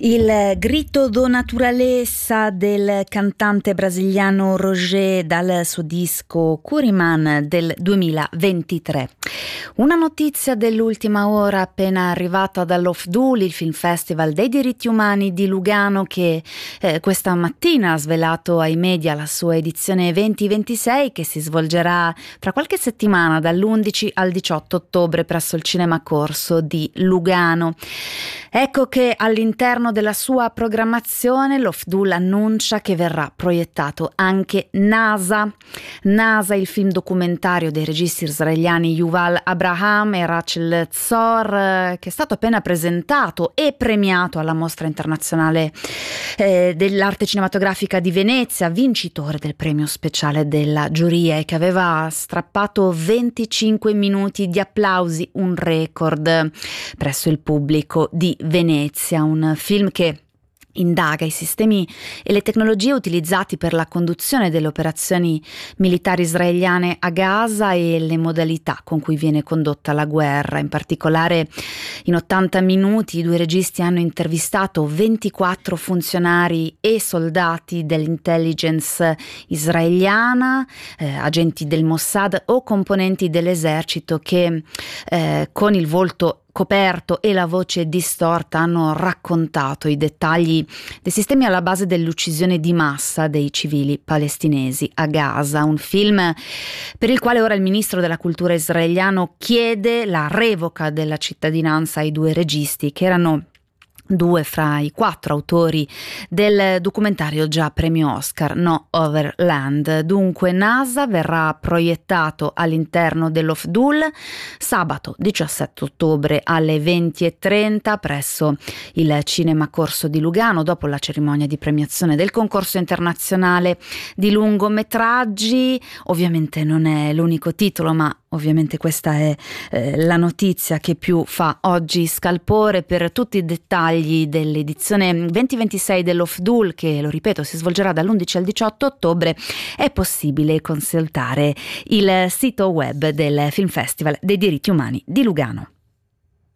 Il grito do naturaleza del cantante brasiliano Roger dal suo disco Curiman del 2023. Una notizia dell'ultima ora appena arrivata dall'Ofdul, il Film Festival dei diritti umani di Lugano, che questa mattina ha svelato ai media la sua edizione 2026, che si svolgerà fra qualche settimana dall'11 al 18 ottobre presso il Cinema Corso di Lugano. Ecco che all'interno della sua programmazione l'Ofdul annuncia che verrà proiettato anche NASA, il film documentario dei registi israeliani Yuval Abraham e Rachel Zor, che è stato appena presentato e premiato alla Mostra Internazionale dell'Arte Cinematografica di Venezia, vincitore del premio speciale della giuria, e che aveva strappato 25 minuti di applausi, un record presso il pubblico di Venezia. Un film che indaga i sistemi e le tecnologie utilizzati per la conduzione delle operazioni militari israeliane a Gaza e le modalità con cui viene condotta la guerra. In particolare, in 80 minuti i due registi hanno intervistato 24 funzionari e soldati dell'intelligence israeliana, agenti del Mossad o componenti dell'esercito che con il volto coperto e la voce distorta hanno raccontato i dettagli dei sistemi alla base dell'uccisione di massa dei civili palestinesi a Gaza. Un film per il quale ora il ministro della cultura israeliano chiede la revoca della cittadinanza ai due registi, che erano due fra i 4 autori del documentario già premio Oscar No Other Land. Dunque NASA verrà proiettato all'interno dell'Ofdul sabato 17 ottobre alle 20:30 presso il Cinema Corso di Lugano, dopo la cerimonia di premiazione del concorso internazionale di lungometraggi. Ovviamente non è l'unico titolo, ma ovviamente questa è la notizia che più fa oggi scalpore. Per tutti i dettagli dell'edizione 2026 dell'Ofdul, che lo ripeto si svolgerà dall'11 al 18 ottobre, è possibile consultare il sito web del Film Festival dei diritti umani di Lugano.